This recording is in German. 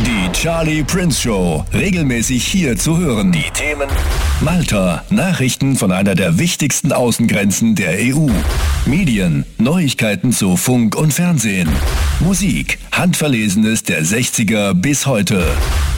Die Charlie Prince Show. Regelmäßig hier zu hören. Die Themen: Malta, Nachrichten von einer der wichtigsten Außengrenzen der EU. Medien, Neuigkeiten zu Funk und Fernsehen. Musik, Handverlesenes der 60er bis heute.